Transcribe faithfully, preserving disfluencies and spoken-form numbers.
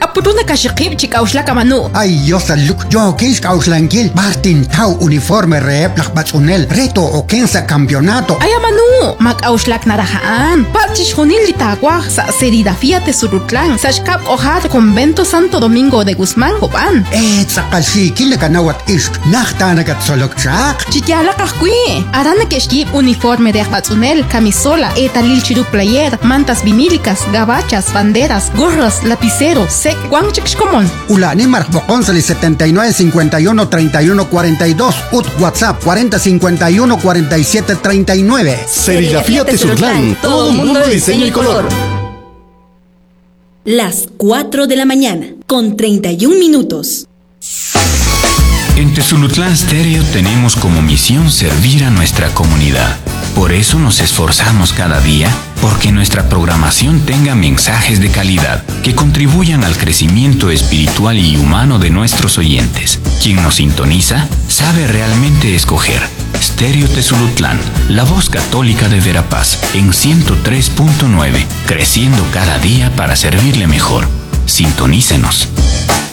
apuruna kashikib chikauslaka manu. Ay, yo saluk, yo kis kauslankil, Martin Tau uniforme rep lakbatsunel, reto o kensa campeonato. Ay manu, makauslak narahaan. Pachish junil litagua sa Serigrafía Tesurutlan, sashkap ojar convento Santo Domingo de Guzmán, Copan. Eh, sakalsi kile kanawat isk, nachtanagat solokchak. Chikyala kahkui, arana keshkib uniforme de akbatsunel, camisola, etalil chiru player, mantas vinílicas, gabachas, banderas, gorras, lapicero, sec, guanchikshkomon. Ulani marcboconsali setenta y nueve cincuenta y uno treinta y uno cuarenta y dos, ut WhatsApp cuarenta cincuenta y uno cuarenta y siete treinta y nueve. Serigrafía Tesurutlan, todo mundo de diseño y color. Las cuatro de la mañana, con treinta y un minutos. En Tesulutlán Stereo tenemos como misión servir a nuestra comunidad. Por eso nos esforzamos cada día porque nuestra programación tenga mensajes de calidad que contribuyan al crecimiento espiritual y humano de nuestros oyentes. Quien nos sintoniza sabe realmente escoger. Stereo Tesulutlán, la voz católica de Verapaz, en ciento tres punto nueve, creciendo cada día para servirle mejor. Sintonícenos.